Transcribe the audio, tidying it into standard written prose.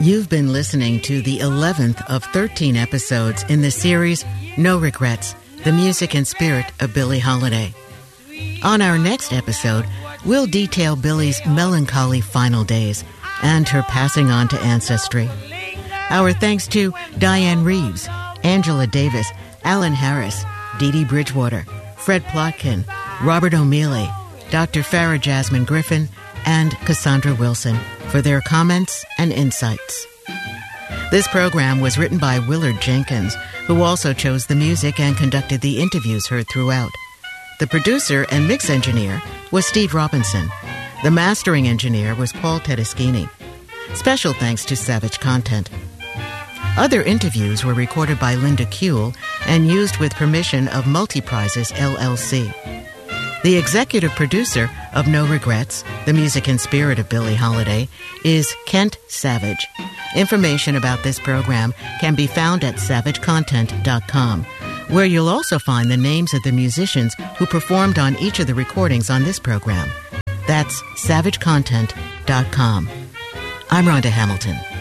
You've been listening to the 11th of 13 episodes in the series No Regrets, the music and spirit of Billie Holiday. On our next episode, we'll detail Billie's melancholy final days and her passing on to ancestry. Our thanks to Diane Reeves, Angela Davis, Alan Harris, Dee Dee Bridgewater, Fred Plotkin, Robert O'Mealy, Dr. Farah Jasmine Griffin, and Cassandra Wilson for their comments and insights. This program was written by Willard Jenkins, who also chose the music and conducted the interviews heard throughout. The producer and mix engineer was Steve Robinson. The mastering engineer was Paul Tedeschini. Special thanks to Savage Content. Other interviews were recorded by Linda Kuehl and used with permission of Multiprizes, LLC. The executive producer of No Regrets, the music and spirit of Billie Holiday, is Kent Savage. Information about this program can be found at savagecontent.com, where you'll also find the names of the musicians who performed on each of the recordings on this program. That's savagecontent.com. I'm Rhonda Hamilton.